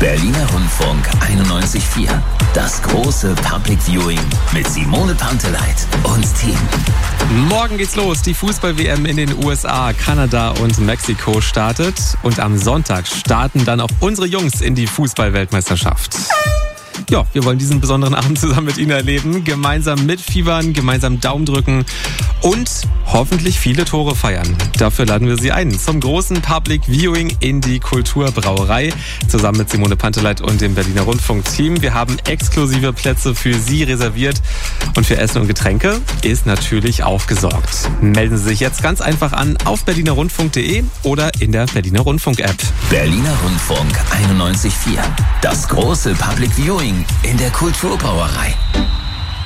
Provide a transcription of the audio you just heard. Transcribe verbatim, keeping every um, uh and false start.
Berliner Rundfunk einundneunzig Komma vier. Das große Public Viewing mit Simone Panteleit und Team. Morgen geht's los. Die Fußball-W M in den U S A, Kanada und Mexiko startet. Und am Sonntag starten dann auch unsere Jungs in die Fußball-Weltmeisterschaft. Ja, wir wollen diesen besonderen Abend zusammen mit Ihnen erleben. Gemeinsam mitfiebern, gemeinsam Daumen drücken und hoffentlich viele Tore feiern. Dafür laden wir Sie ein zum großen Public Viewing in die Kulturbrauerei. Zusammen mit Simone Panteleit und dem Berliner Rundfunk-Team. Wir haben exklusive Plätze für Sie reserviert. Und für Essen und Getränke ist natürlich auch gesorgt. Melden Sie sich jetzt ganz einfach an auf berliner rundfunk punkt de oder in der Berliner Rundfunk-App. Berliner Rundfunk einundneunzig Komma vier. Das große Public Viewing in der Kulturbrauerei.